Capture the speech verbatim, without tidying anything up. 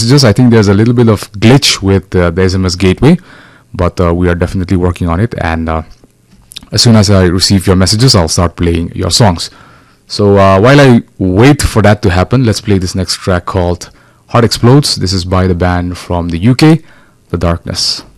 messages. I think there's a little bit of glitch with uh, the S M S gateway, but uh, we are definitely working on it. And uh, as soon as I receive your messages, I'll start playing your songs. So uh, while I wait for that to happen, let's play this next track called Heart Explodes. This is by the band from the U K, The Darkness.